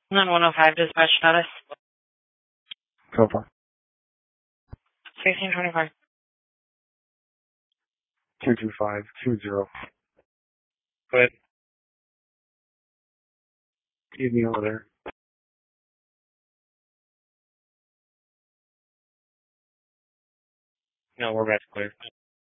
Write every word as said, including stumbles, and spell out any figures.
nine one oh five dispatch status. So far. sixteen twenty-five. two two five two zero. Go ahead. Give me over there. No, we're back to clear.